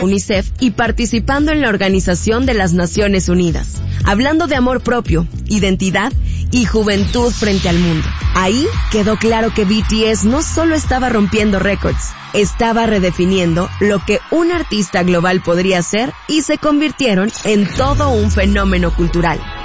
UNICEF y participando en la Organización de las Naciones Unidas, hablando de amor propio, identidad y juventud frente al mundo. Ahí quedó claro que BTS no solo estaba rompiendo récords, estaba redefiniendo lo que un artista global podría ser y se convirtieron en todo un fenómeno cultural.